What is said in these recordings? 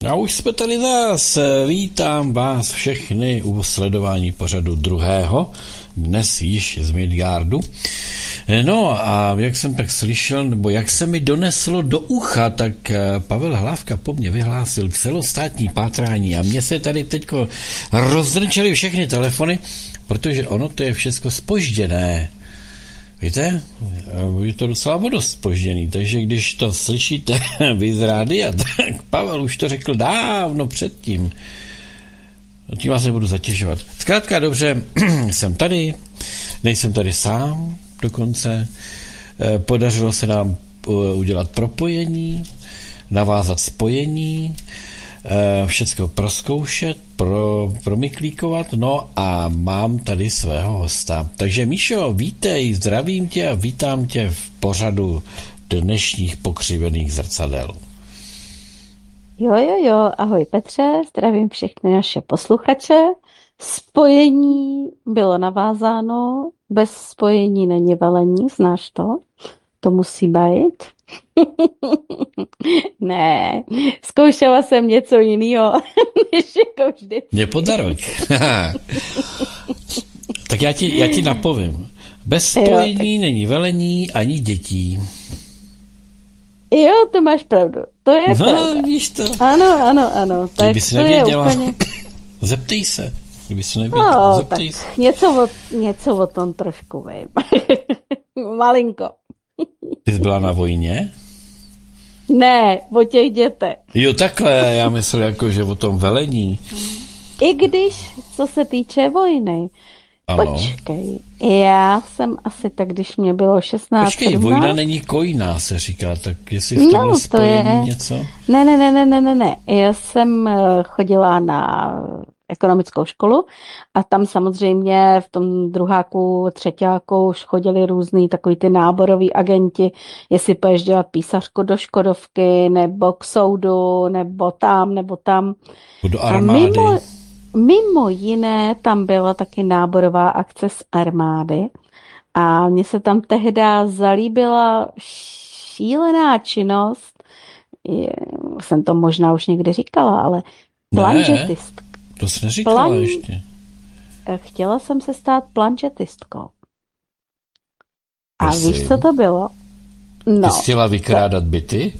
A už jsme tady zase. Vítám vás všechny u sledování pořadu druhého, dnes již z Midgardu. No a jak jsem tak slyšel, nebo jak se mi doneslo do ucha, tak Pavel Hlávka po mně vyhlásil celostátní pátrání a mně se tady teďko rozdrčely všechny telefony, protože ono to je všechno zpožděné. Víte, je to docela dost zpožděný, takže když to slyšíte vy z rádia, tak Pavel už to řekl dávno předtím. Tím vás nebudu zatěžovat. Zkrátka dobře, jsem tady, nejsem tady sám dokonce. Podařilo se nám udělat propojení, navázat spojení, všecko prozkoušet, promyklíkovat, no a mám tady svého hosta. Takže Míšo, vítej, zdravím tě a vítám tě v pořadu dnešních pokřivených zrcadel. Jo, ahoj Petře, zdravím všechny naše posluchače. Spojení bylo navázáno, bez spojení není velení, znáš to? To musí být. Ne, zkoušela jsem něco jiného, než jako vždy. Mě podaruj. Tak já ti napovím. Bez spojení není velení ani dětí. Jo, to máš pravdu. To je pravda. Víš to. Ano. Tak kdyby si to nevěděla, je úplně... zeptej se. Kdyby si nevěděla, zeptej se. Něco o tom trošku vím. Malinko. Ty jsi byla na vojně? Ne, o těch dětech. Jo, takhle, já myslel jako, že o tom velení. I když, co se týče vojny. Ano. Počkej, já jsem asi tak, když mě bylo 16, Počkej, 17. vojna není kojná, se říká, tak jestli v tomhle spojení něco? Ne. Já jsem chodila na ekonomickou školu a tam samozřejmě v tom druháku, třetíku už chodili různý takový ty náboroví agenti, jestli půjdeš dělat písařku do Škodovky, nebo k soudu, nebo tam. Do armády. Mimo jiné tam byla taky náborová akce z armády a mně se tam tehdy zalíbila šílená činnost, jsem to možná už někdy říkala, ale planžetistka. To jsi neříkala ještě. Chtěla jsem se stát planžetistkou. A Prosím. víš, co to bylo? No. Ty jsi chtěla vykrádat byty?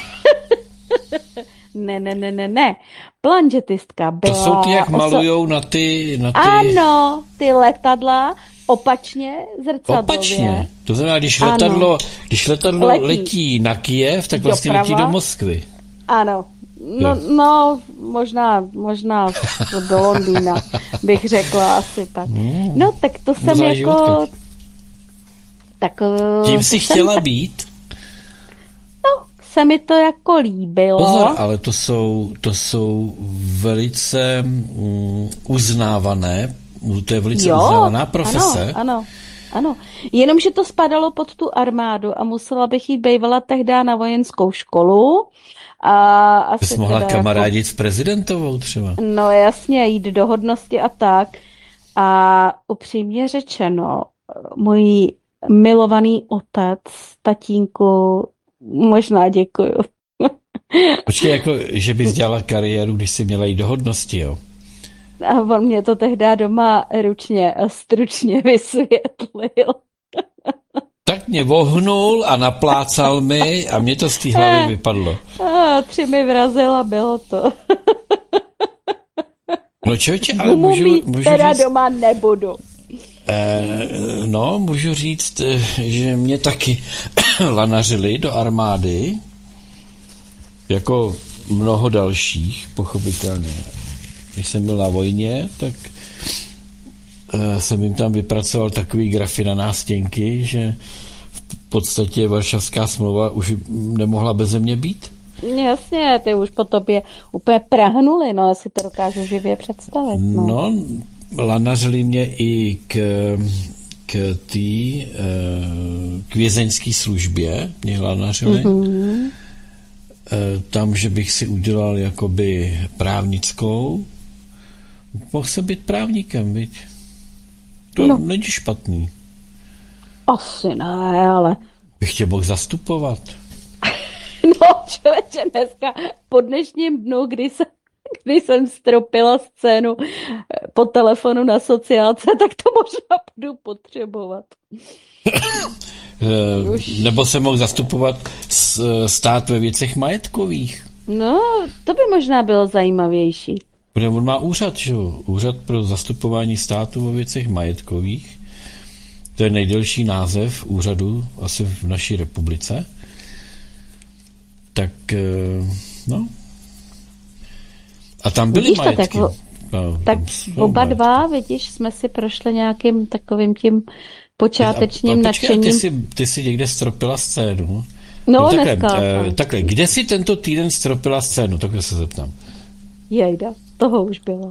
Ne. Planžetistka byla... To jsou ty, jak malujou na ty... Ano, ty letadla opačně, zrcadlově. Opačně. To znamená, když letadlo letí na Kyjev, tak vlastně letí do Moskvy. Ano. No, možná do Londýna bych řekla asi tak. No, tak to jsem jako... Tak, tím jsi chtěla být? No, se mi to jako líbilo. Pozor, ale to jsou velice uznávané, to je velice uznávaná profese. Ano. Jenomže to spadalo pod tu armádu a musela bych jít bývala tehdy na vojenskou školu. A jsi mohla kamarádit s prezidentovou třeba. No jasně, jít do hodnosti a tak. A upřímně řečeno, můj milovaný otec, tatínku, možná děkuju. Počkej, jako, že bys dělala kariéru, když jsi měla jít do hodnosti, jo? A on mě to tehdy doma ručně a stručně vysvětlil. Tak mě vohnul a naplácal mi a mě to z té hlavy vypadlo. 3 mi vrazil a bylo to. No člověče, ale můžu teda říct, doma nebudu. Můžu říct, že mě taky lanařili do armády, jako mnoho dalších, pochopitelně. Když jsem byl na vojně, tak jsem jim tam vypracoval takový grafy na nástěnky, že v podstatě Varšavská smlouva už nemohla beze mě být. Jasně, ty už po tobě úplně prahnuli, no, asi to dokážu živě představit. No, lanařili mě i k vězeňské službě, mě lanařili. Mm-hmm. Tam, že bych si udělal jakoby právnickou, mohl jsem být právníkem, viď? To není špatný. Asi ne, ale... Bych tě mohl zastupovat. No, člověče, dneska po dnešním dnu, kdy jsem stropila scénu po telefonu na sociálce, tak to možná budu potřebovat. Nebo se mohl zastupovat stát ve věcech majetkových. No, to by možná bylo zajímavější. Protože on má úřad, že jo? Úřad pro zastupování státu ve věcech majetkových. To je nejdelší název úřadu asi v naší republice. Tak, no. A tam byly Vidíš to, majetky. tak oba dva, vidíš, jsme si prošli nějakým takovým tím počátečním nadšením. Ty jsi někde stropila scénu. No, takhle, kde jsi tento týden stropila scénu? Takhle se zeptám. Jejda, toho už bylo.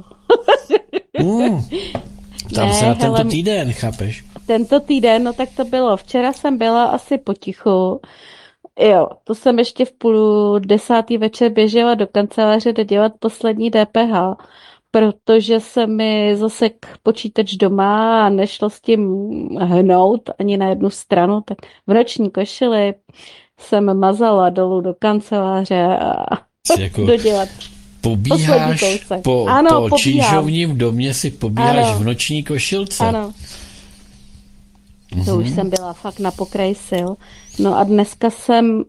Tam se na tento týden, chápeš? Tento týden, no tak to bylo. Včera jsem byla asi potichu. Jo, to jsem ještě v 9:30 večer běžela do kanceláře dodělat poslední DPH, protože se mi zasek počítač doma a nešlo s tím hnout ani na jednu stranu, tak v noční košili jsem mazala dolů do kanceláře a jako dodělat. Pobíháš po čížovním domě, si pobíháš v noční košilce. Ano. To už jsem byla fakt na pokraji sil. No a dneska jsem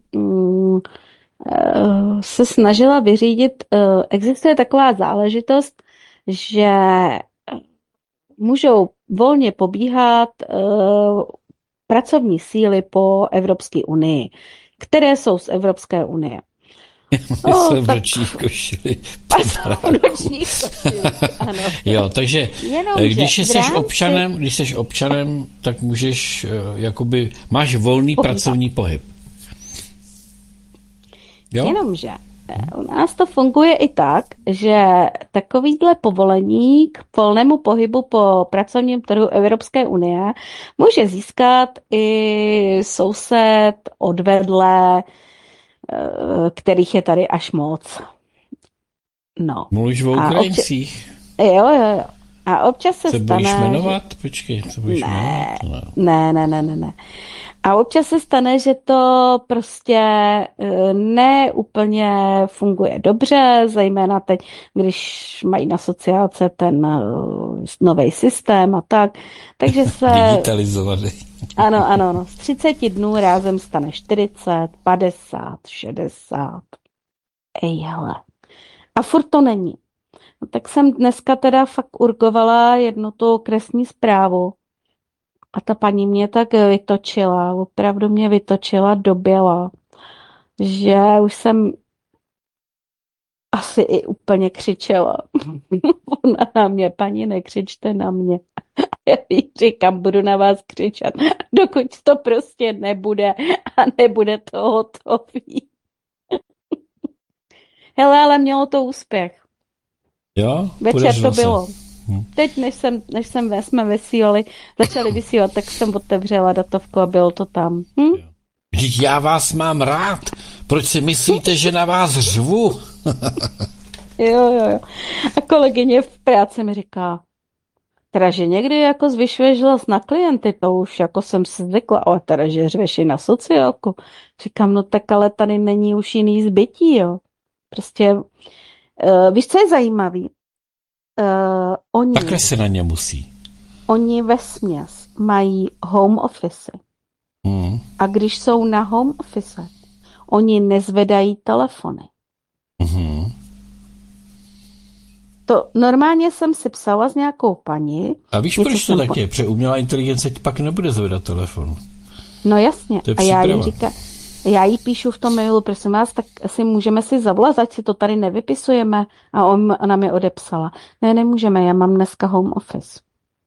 se snažila vyřídit, existuje taková záležitost, že můžou volně pobíhat pracovní síly po Evropské unii, které jsou z Evropské unie. Jsou v nočních košili. Ano. Jo, takže když jsi občanem, tak můžeš, jakoby, máš volný pracovní pohyb. Jo? Jenomže u nás to funguje i tak, že takovýhle povolení k volnému pohybu po pracovním trhu Evropské unie může získat i soused odvedle, kterých je tady až moc. No. Mluvíš o Ukrajincích? Jo. A občas se stane... Budeš jmenovat? Počkej, co budeš jmenovat? Ne. A občas se stane, že to prostě ne úplně funguje dobře, zejména teď, když mají na sociálce ten nový systém a tak. Takže se... Digitalizovaný. Ano. Z 30 dnů rázem stane 40, 50, 60. Hele. A furt to není. No, tak jsem dneska teda fakt urgovala jednu tu okresní zprávu. A ta paní mě tak vytočila, opravdu mě vytočila do běla, že už jsem asi i úplně křičela. Ona na mě, paní, nekřičte na mě. Já jí říkám, budu na vás křičet, dokud to prostě nebude a nebude to hotový. Hele, ale mělo to úspěch. Jo? Večer to bylo. Teď, než jsme začali vysílat, tak jsem otevřela datovku a bylo to tam. Já vás mám rád. Proč si myslíte, že na vás řvu? Jo. A kolegyně v práci mi říká, teda, že někdy jako zvyšuješ hlas na klienty, to už jako jsem si zvykla, ale teda, že řveš i na sociálku. Říkám, no tak ale tady není už jiný zbytí, jo. Prostě, víš, co je zajímavý? Takhle se na ně musí. Oni vesměs mají home office. A když jsou na home office, oni nezvedají telefony. To normálně jsem si psala s nějakou paní. A víš, proč to tak je? Protože umělá inteligence pak nebude zvedat telefon. No jasně. A já jí píšu v tom mailu, prosím vás, tak asi můžeme si zavolat, ať si to tady nevypisujeme. A ona mi odepsala. Ne, nemůžeme, já mám dneska home office.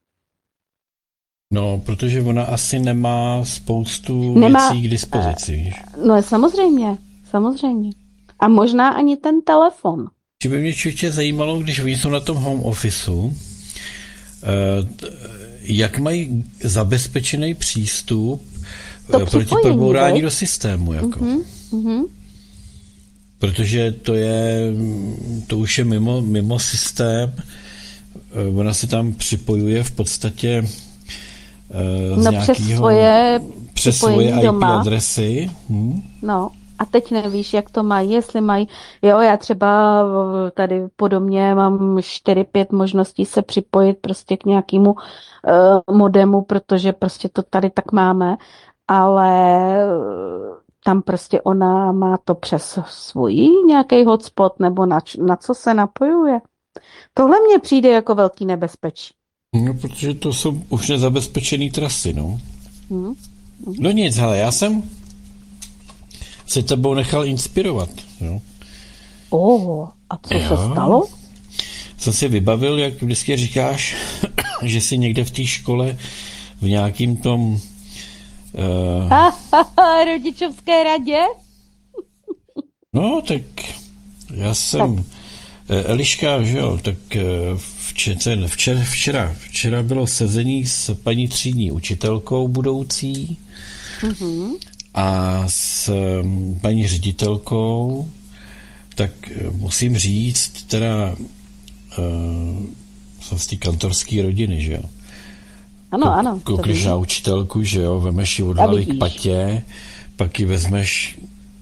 No, protože ona asi nemá spoustu věcí k dispozici. No samozřejmě. A možná ani ten telefon. Či by mě člověče zajímalo, když oni jsou na tom home officeu, jak mají zabezpečený přístup proti probourání do systému. Jako. Protože to už je mimo systém. Ona se tam připojuje v podstatě z nějakého... přes svoje IP adresy. No a teď nevíš, jak to mají, jestli mají. Jo, já třeba tady podobně mám 4-5 možností se připojit prostě k nějakému modemu, protože prostě to tady tak máme, ale tam prostě ona má to přes svůj nějaký hotspot nebo na co se napojuje. Tohle mně přijde jako velký nebezpečí. No, protože to jsou už nezabezpečené trasy, no. Hmm. No nic, hele, já jsem se tebou nechal inspirovat, jo. A co se stalo? Jsem si vybavil, jak vždycky říkáš, že jsi někde v té škole v nějakým tom... Rodičovské radě? No, tak já jsem... Eliška, že jo, tak včera bylo sezení s paní třídní učitelkou budoucí a s paní ředitelkou, tak musím říct, teda jsem z té kantorské rodiny, že jo. Ano. Koukneš na učitelku, že jo, vemeš ji odvalit k patě, pak ji vezmeš,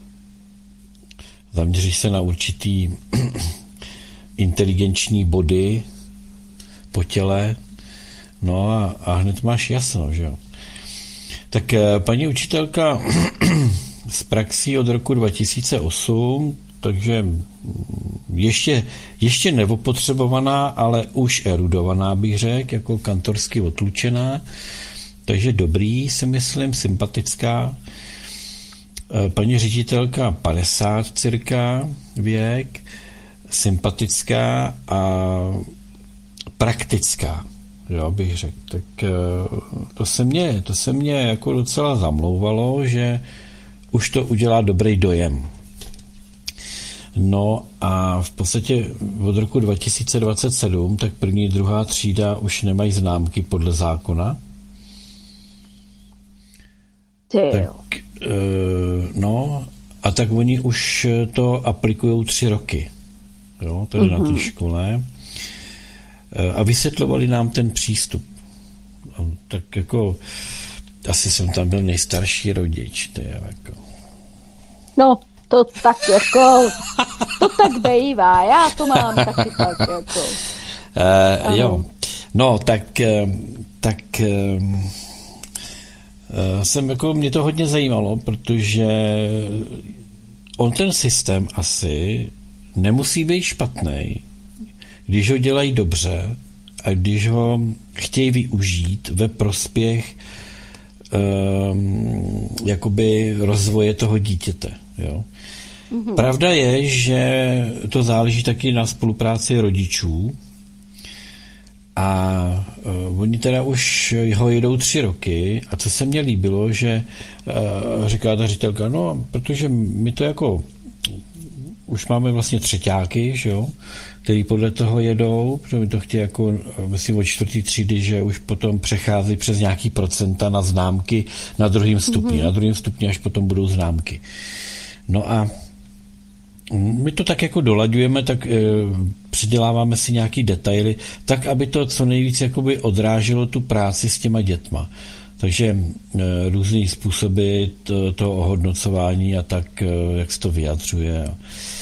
zaměříš se na určitý inteligenční body po těle, no a hned máš jasno, že jo. Tak paní učitelka z praxí od roku 2008, takže ještě neopotřebovaná, ale už erudovaná, bych řekl, jako kantorsky otlučená, takže dobrý, si myslím, sympatická. Paní ředitelka 50 cirka věk, sympatická a praktická, jo, bych řekl. Tak to se mě jako docela zamlouvalo, že už to udělá dobrý dojem. No a v podstatě od roku 2027 tak první, druhá třída už nemají známky podle zákona. Tak, no a tak oni už to aplikujou 3 roky. Jo, tady na té škole. A vysvětlovali nám ten přístup. Tak jako asi jsem tam byl nejstarší rodič. To je jako... No, to tak jako, to tak bývá, já to mám taky tak jako. Jo, no tak jsem jako, mě to hodně zajímalo, protože on ten systém asi nemusí být špatný, když ho dělají dobře a když ho chtějí využít ve prospěch jakoby rozvoje toho dítěte. Jo? Pravda je, že to záleží taky na spolupráci rodičů a oni teda už ho jedou 3 roky a co se mně líbilo, že říká ta ředitelka, no, protože my to jako už máme vlastně třeťáky, že jo, který podle toho jedou, protože my to chtějí jako, myslím, od 4. třídy, že už potom přechází přes nějaký procenta na známky na 2. stupni. Na 2. stupni až potom budou známky. No a my to tak jako dolaďujeme, tak přiděláváme si nějaký detaily, tak, aby to co nejvíc jakoby odráželo tu práci s těma dětma. Takže různý způsoby toho ohodnocování a tak, jak se to vyjadřuje.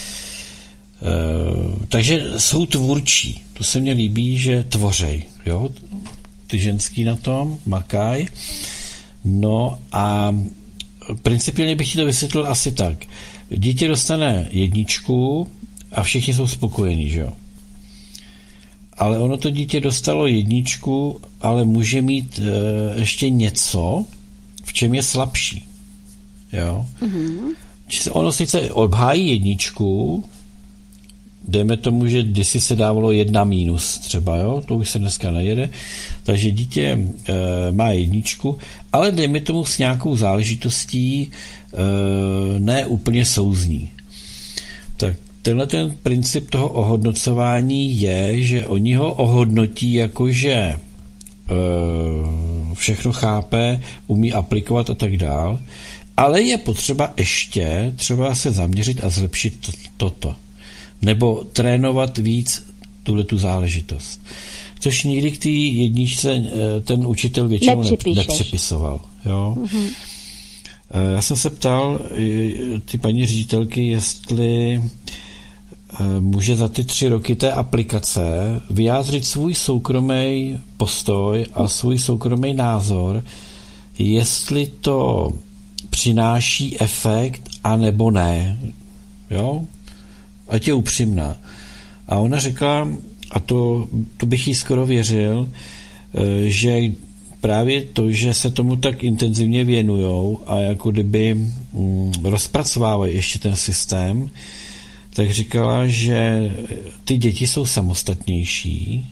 Takže jsou tvůrčí. To se mně líbí, že tvořej. Jo? Ty ženský na tom makaj. No a principiálně bych ti to vysvětlil asi tak. Dítě dostane 1 a všichni jsou spokojení, že jo? Ale ono to dítě dostalo 1, ale může mít ještě něco, v čem je slabší. Jo? Ono sice obhájí 1, dejme tomu, že kdysi se dávalo 1 mínus třeba, jo? To už se dneska nejede, takže dítě má 1, ale dejme tomu s nějakou záležitostí ne úplně souzní. Tak tenhle ten princip toho ohodnocování je, že oni ho ohodnotí jako, že všechno chápe, umí aplikovat a tak dál, ale je potřeba ještě třeba se zaměřit a zlepšit toto. Nebo trénovat víc tuhletu záležitost. Což nikdy k té 1 ten učitel většinou nepřepisoval. Jo? Já jsem se ptal ty paní ředitelky, jestli může za ty 3 roky té aplikace vyjádřit svůj soukromý postoj a svůj soukromý názor, jestli to přináší efekt, a nebo ne. Jo? Ať je upřímná. A ona řekla, a to bych jí skoro věřil, že právě to, že se tomu tak intenzivně věnujou a jako kdyby rozpracovávají ještě ten systém, tak říkala, že ty děti jsou samostatnější,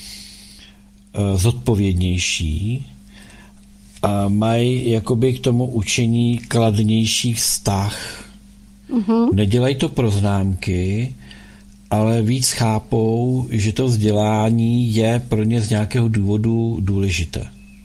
zodpovědnější a mají jakoby k tomu učení kladnější vztah. Nedělají to pro známky, ale víc chápou, že to vzdělání je pro ně z nějakého důvodu důležité.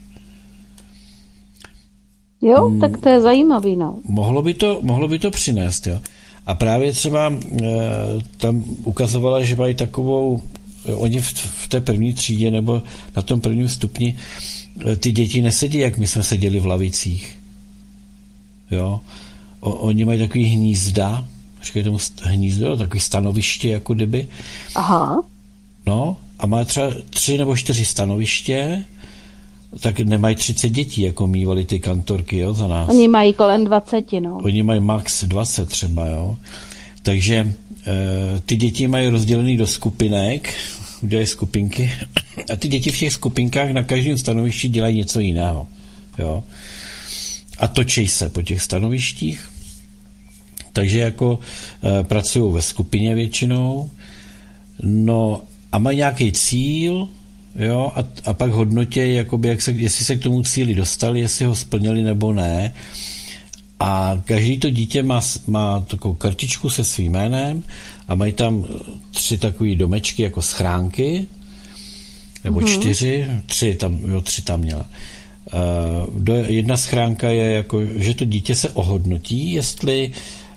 Jo, tak to je zajímavý, no. Mohlo by to přinést, jo. A právě třeba tam ukazovala, že mají takovou, oni v té první třídě nebo na tom prvním stupni, ty děti nesedí, jak my jsme seděli v lavicích. Jo. Oni mají takový hnízda, říkají tomu hnízdo, takový stanoviště, jako kdyby. Aha. No, a má třeba 3 nebo 4 stanoviště, tak nemají 30 dětí, jako mývali ty kantorky, jo, za nás. Oni mají kolem 20, no. Oni mají max 20 třeba, jo. Takže ty děti mají rozdělený do skupinek, udělají skupinky a ty děti v těch skupinkách na každém stanovišti dělají něco jiného, jo. A točí se po těch stanovištích, takže jako pracují ve skupině většinou, no a mají nějaký cíl, jo, a pak hodnotí, jakoby, jestli se k tomu cíli dostali, jestli ho splnili nebo ne. A každý to dítě má takovou kartičku se svým jménem a mají tam 3 takové domečky jako schránky, nebo 4, 3 tam měla. Jedna schránka je jako, že to dítě se ohodnotí, jestli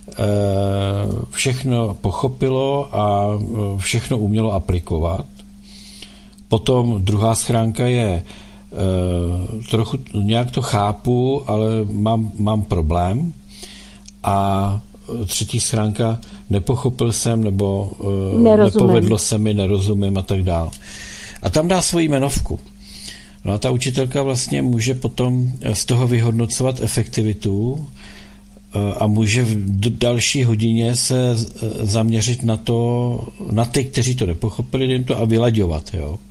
všechno pochopilo a všechno umělo aplikovat. Potom druhá schránka je trochu nějak to chápu, ale mám problém. A třetí schránka nepochopil jsem, nebo nepovedlo se mi, nerozumím a tak dále. A tam dá svoji jmenovku. No a ta učitelka vlastně může potom z toho vyhodnocovat efektivitu a může v další hodině se zaměřit na ty, kteří to nepochopili, jim to a vylaďovat, jo.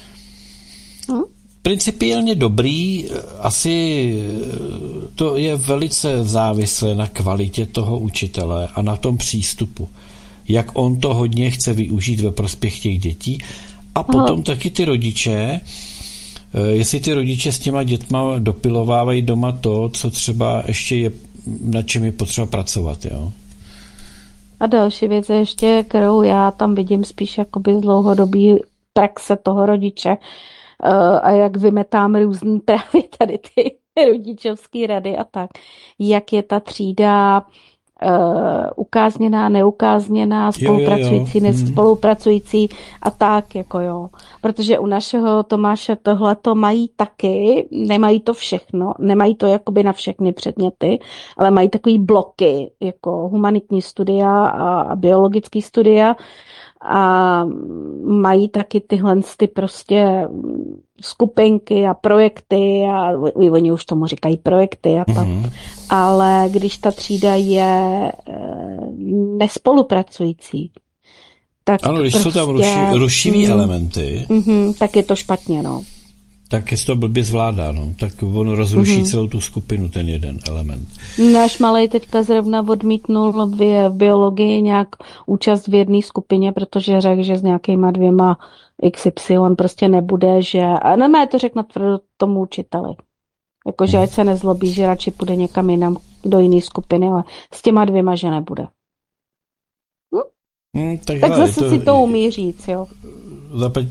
Principiálně dobrý, asi to je velice závislé na kvalitě toho učitele a na tom přístupu. Jak on to hodně chce využít ve prospěch těch dětí. A potom taky ty rodiče, jestli ty rodiče s těma dětma dopilovávají doma to, co třeba ještě je, na čem je potřeba pracovat. Jo? A další věc je ještě, kterou já tam vidím spíš jakoby z dlouhodobý praxe toho rodiče, a jak vymetám různý právě tady ty rodičovské rady a tak, jak je ta třída ukázněná, neukázněná, spolupracující, nespolupracující a tak, jako jo. Protože u našeho Tomáše tohleto mají taky, nemají to všechno, nemají to jakoby na všechny předměty, ale mají takový bloky, jako humanitní studia a biologický studia, a mají taky tyhle ty prostě skupinky a projekty a oni už tomu říkají projekty a tak. Ale když ta třída je nespolupracující, tak ano, když prostě, jsou tam rušivý elementy, tak je to špatně, no. Tak je to blbě zvládá, no. Tak on rozruší celou tu skupinu, ten jeden element. Náš malej teďka zrovna odmítnul v biologii nějak účast v jedné skupině, protože řekl, že s nějakýma 2 XY prostě nebude, že... A ne, to řekl natvrdo tomu učiteli. Jakože ať se nezlobí, že radši půjde někam jinam do jiné skupiny, ale s těma 2, že nebude. Tak zase si to umí říct, jo.